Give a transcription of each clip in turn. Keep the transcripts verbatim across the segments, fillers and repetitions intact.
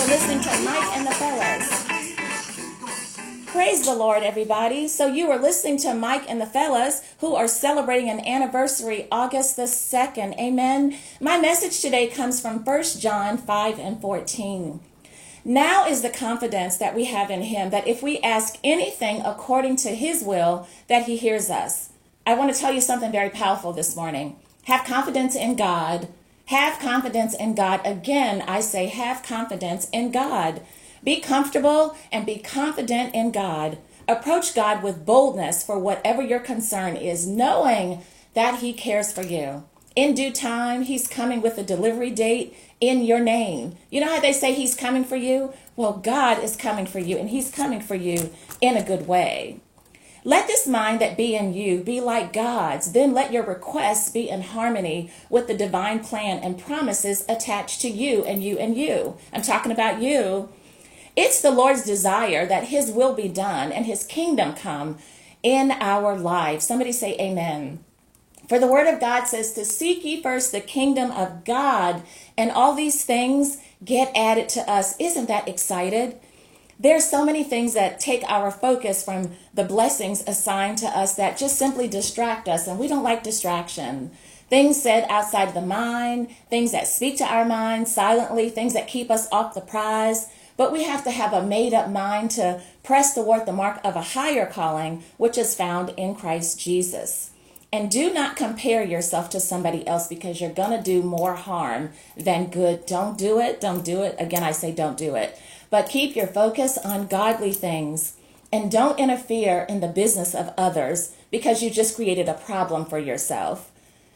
listening to Mike and the Fellas. Praise the Lord, everybody. So you are listening to Mike and the Fellas, who are celebrating an anniversary August the second. Amen. My message today comes from First John five and fourteen. Now is the confidence that we have in him, that if we ask anything according to his will, that he hears us. I want to tell you something very powerful this morning. Have confidence in God. Have confidence in God. Again, I say have confidence in God. Be comfortable and be confident in God. Approach God with boldness for whatever your concern is, knowing that he cares for you. In due time, he's coming with a delivery date in your name. You know how they say he's coming for you? Well, God is coming for you, and he's coming for you in a good way. Let this mind that be in you be like God's. Then let your requests be in harmony with the divine plan and promises attached to you and you and you. I'm talking about you. It's the Lord's desire that his will be done and his kingdom come in our lives. Somebody say amen. For the word of God says to seek ye first the kingdom of God, and all these things get added to us. Isn't that excited? There's so many things that take our focus from the blessings assigned to us that just simply distract us, and we don't like distraction. Things said outside of the mind, things that speak to our mind silently, things that keep us off the prize. But we have to have a made-up mind to press toward the mark of a higher calling, which is found in Christ Jesus. And do not compare yourself to somebody else, because you're going to do more harm than good. Don't do it. Don't do it. Again, I say don't do it. But keep your focus on godly things, and don't interfere in the business of others, because you just created a problem for yourself.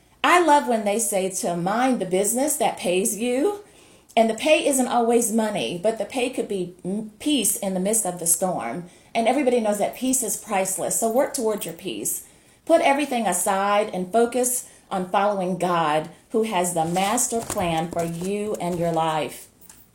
I love when they say to mind the business that pays you. And the pay isn't always money, but the pay could be peace in the midst of the storm. And everybody knows that peace is priceless. So work towards your peace. Put everything aside and focus on following God, who has the master plan for you and your life.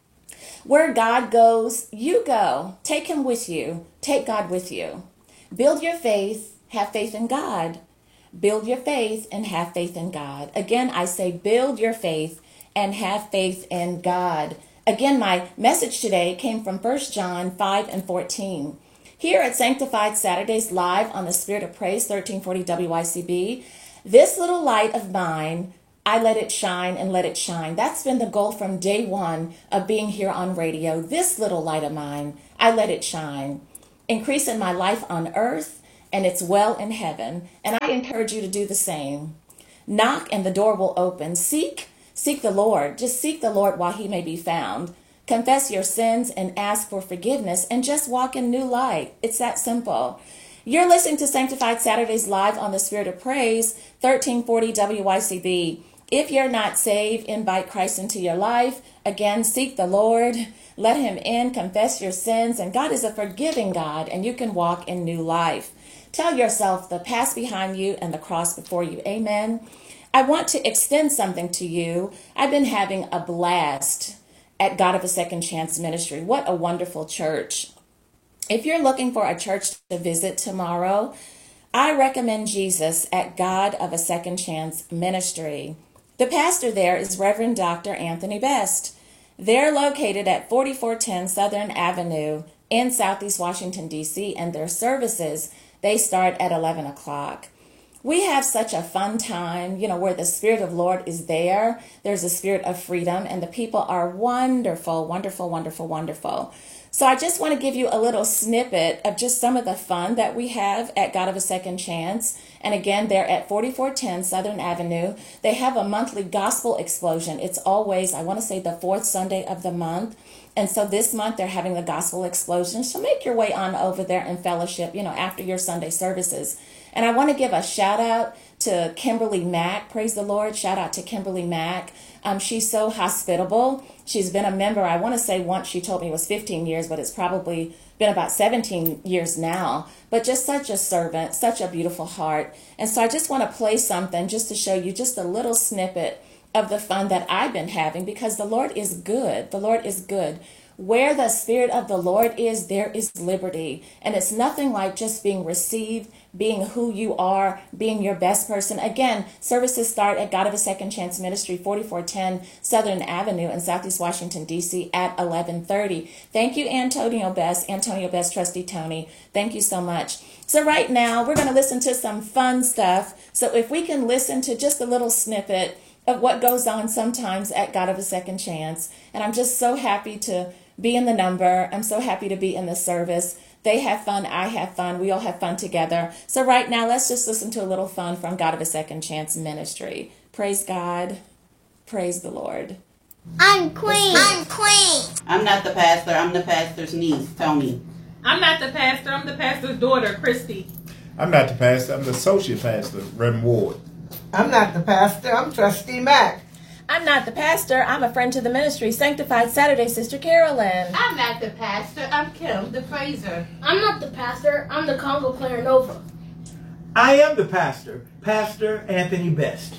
Where God goes, you go. Take him with you. Take God with you. Build your faith. Have faith in God. Build your faith and have faith in God. Again, I say build your faith and have faith in God. Again, my message today came from First John five and fourteen. Here at Sanctified Saturdays Live on the Spirit of Praise, thirteen forty W I C B, this little light of mine, I let it shine and let it shine. That's been the goal from day one of being here on radio. This little light of mine, I let it shine. Increase in my life on earth, and it's well in heaven. And I encourage you to do the same. Knock and the door will open. Seek Seek the Lord. Just seek the Lord while he may be found. Confess your sins and ask for forgiveness, and just walk in new light. It's that simple. You're listening to Sanctified Saturdays Live on the Spirit of Praise, thirteen forty W I C B. If you're not saved, invite Christ into your life. Again, seek the Lord. Let him in. Confess your sins. And God is a forgiving God, and you can walk in new life. Tell yourself the past behind you and the cross before you. Amen. I want to extend something to you. I've been having a blast at God of a Second Chance Ministry. What a wonderful church. If you're looking for a church to visit tomorrow, I recommend Jesus at God of a Second Chance Ministry. The pastor there is Reverend Doctor Anthony Best. They're located at forty-four ten Southern Avenue in Southeast Washington, D C, and their services, they start at eleven o'clock. We have such a fun time, you know, where the Spirit of the Lord is there. There's a spirit of freedom, and the people are wonderful, wonderful, wonderful, wonderful. So I just want to give you a little snippet of just some of the fun that we have at God of a Second Chance. And again, they're at forty-four ten Southern Avenue. They have a monthly gospel explosion. It's always, I want to say, the fourth Sunday of the month. And so this month they're having the gospel explosion. So make your way on over there and fellowship, you know, after your Sunday services. And I want to give a shout out to Kimberly Mack. Praise the Lord. Shout out to Kimberly Mack. Um, she's so hospitable. She's been a member, I want to say once she told me it was fifteen years, but it's probably been about seventeen years now. But just such a servant, such a beautiful heart. And so I just want to play something just to show you just a little snippet of the fun that I've been having, because the Lord is good. The Lord is good. Where the Spirit of the Lord is, there is liberty. And it's nothing like just being received, being who you are, being your best person. Again, services start at God of a Second Chance Ministry, forty-four ten Southern Avenue in Southeast Washington, D C at eleven thirty. Thank you, Antonio Best, Antonio Best, Trustee Tony. Thank you so much. So right now, we're going to listen to some fun stuff. So if we can listen to just a little snippet of what goes on sometimes at God of a Second Chance. And I'm just so happy to be in the number. I'm so happy to be in the service. They have fun. I have fun. We all have fun together. So right now, let's just listen to a little fun from God of a Second Chance Ministry. Praise God. Praise the Lord. I'm Queen. I'm Queen. I'm not the pastor. I'm the pastor's niece, Tony. I'm not the pastor. I'm the pastor's daughter, Christy. I'm not the pastor. I'm the associate pastor, Reverend Ward. I'm not the pastor. I'm Trustee Mack. I'm not the pastor. I'm a friend to the ministry, Sanctified Saturday, Sister Carolyn. I'm not the pastor. I'm Kim, the praiser. I'm not the pastor. I'm the conga player Nova. I am the pastor, Pastor Anthony Best.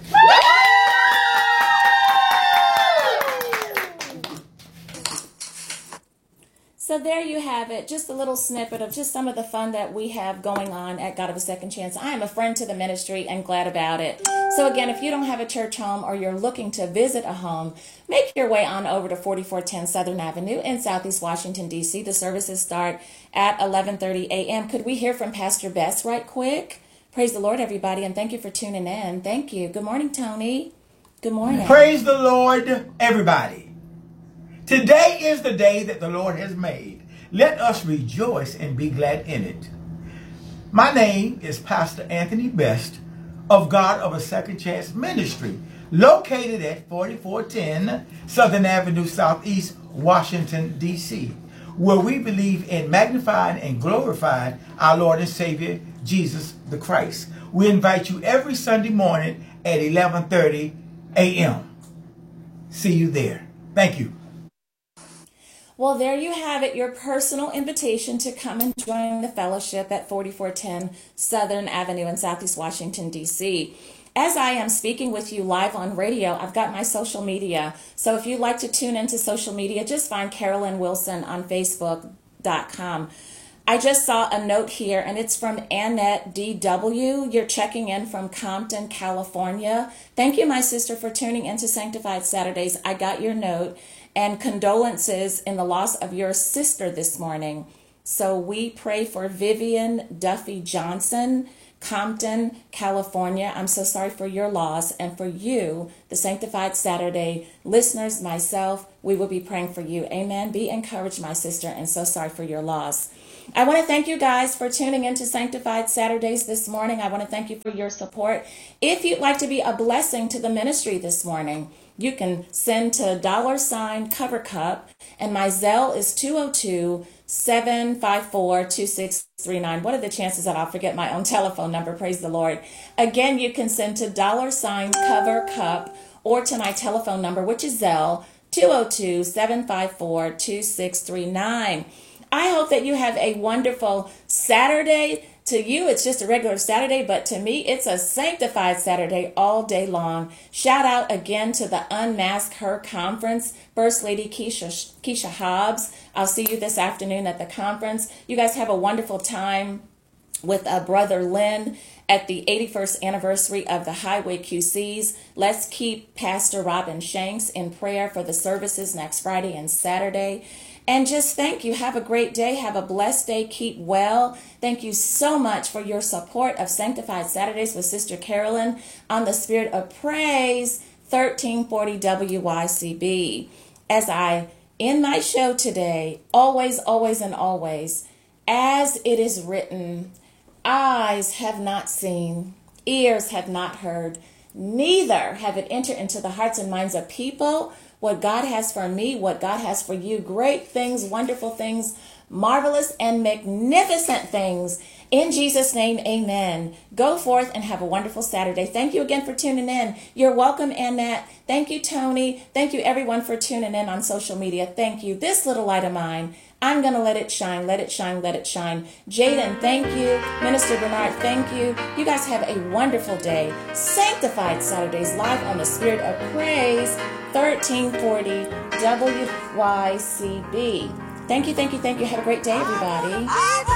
So there you have it, just a little snippet of just some of the fun that we have going on at God of a Second Chance. I am a friend to the ministry and glad about it. So again, if you don't have a church home or you're looking to visit a home, make your way on over to forty-four ten Southern Avenue in Southeast Washington, D C. The services start at eleven thirty a.m. Could we hear from Pastor Bess right quick? Praise the Lord, everybody, and thank you for tuning in. Thank you. Good morning, Tony. Good morning. Praise the Lord, everybody. Today is the day that the Lord has made. Let us rejoice and be glad in it. My name is Pastor Anthony Best of God of a Second Chance Ministry, located at forty-four ten Southern Avenue, Southeast Washington, D C, where we believe in magnifying and glorifying our Lord and Savior, Jesus the Christ. We invite you every Sunday morning at eleven thirty a.m. See you there. Thank you. Well, there you have it, your personal invitation to come and join the fellowship at forty-four ten Southern Avenue in Southeast Washington, D C. As I am speaking with you live on radio, I've got my social media. So if you'd like to tune into social media, just find Carolyn Wilson on Facebook dot com. I just saw a note here, and it's from Annette D W. You're checking in from Compton, California. Thank you, my sister, for tuning into Sanctified Saturdays. I got your note. And condolences in the loss of your sister this morning. So we pray for Vivian Duffy Johnson, Compton, California. I'm so sorry for your loss. And for you, the Sanctified Saturday listeners, myself, we will be praying for you. Amen. Be encouraged, my sister, and so sorry for your loss. I want to thank you guys for tuning into Sanctified Saturdays this morning. I want to thank you for your support. If you'd like to be a blessing to the ministry this morning, you can send to dollar sign cover cup, and my Zelle is two oh two, seven five four, two six three nine. What are the chances that I'll forget my own telephone number? Praise the Lord. Again, you can send to dollar sign cover cup or to my telephone number, which is Zelle, two oh two, seven five four, two six three nine. I hope that you have a wonderful Saturday. To you, it's just a regular Saturday, but to me, it's a sanctified Saturday all day long. Shout out again to the Unmask Her Conference, First Lady Keisha, Keisha Hobbs. I'll see you this afternoon at the conference. You guys have a wonderful time with uh, Brother Lynn at the eighty-first anniversary of the Highway Q Cs. Let's keep Pastor Robin Shanks in prayer for the services next Friday and Saturday. And just thank you. Have a great day. Have a blessed day. Keep well. Thank you so much for your support of Sanctified Saturdays with Sister Carolyn on the Spirit of Praise, thirteen forty W Y C B. As I end my show today, always, always, and always, as it is written, eyes have not seen, ears have not heard, neither have it entered into the hearts and minds of people what God has for me, what God has for you. Great things, wonderful things, marvelous and magnificent things. In Jesus' name, amen. Go forth and have a wonderful Saturday. Thank you again for tuning in. You're welcome, Annette. Thank you, Tony. Thank you, everyone, for tuning in on social media. Thank you. This little light of mine, I'm going to let it shine, let it shine, let it shine. Jaden, thank you. Minister Bernard, thank you. You guys have a wonderful day. Sanctified Saturdays live on the Spirit of Praise, thirteen forty W Y C B. Thank you, thank you, thank you. Have a great day, everybody.